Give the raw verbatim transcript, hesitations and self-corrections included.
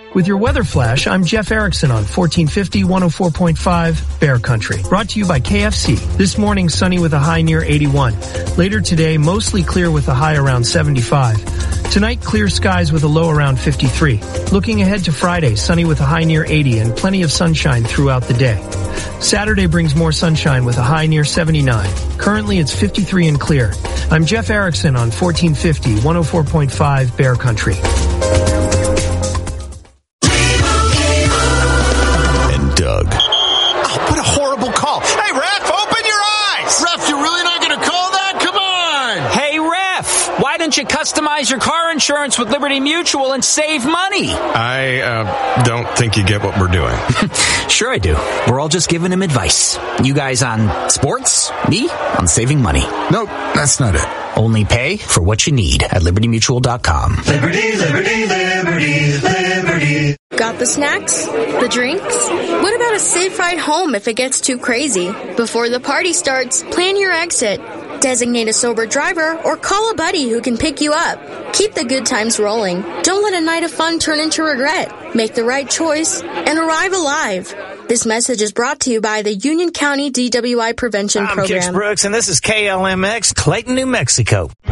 With your weather flash, I'm Jeff Erickson on fourteen fifty, one oh four point five Bear Country. Brought to you by K F C. This morning, sunny with a high near eighty-one. Later today, mostly clear with a high around seventy-five. Tonight, clear skies with a low around fifty-three. Looking ahead to Friday, sunny with a high near eighty and plenty of sunshine throughout the day. Saturday brings more sunshine with a high near seventy-nine. Currently, it's fifty-three and clear. I'm Jeff Erickson on fourteen fifty, one oh four point five Bear Country. Doug. Oh, what a horrible call. Hey, ref, open your eyes. Ref, you're really not going to call that? Come on. Hey, ref, why don't you customize your car insurance with Liberty Mutual and save money? I uh, don't think you get what we're doing. Sure I do. We're all just giving him advice. You guys on sports, me on saving money. Nope, that's not it. Only pay for what you need at liberty mutual dot com. Liberty, liberty, liberty, liberty. Got the snacks? The drinks? What about a safe ride home if it gets too crazy? Before the party starts, plan your exit. Designate a sober driver or call a buddy who can pick you up. Keep the good times rolling. Don't let a night of fun turn into regret. Make the right choice and arrive alive. This message is brought to you by the Union County D W I Prevention I'm Program. I'm Kix Brooks, and this is K L M X, Clayton, New Mexico.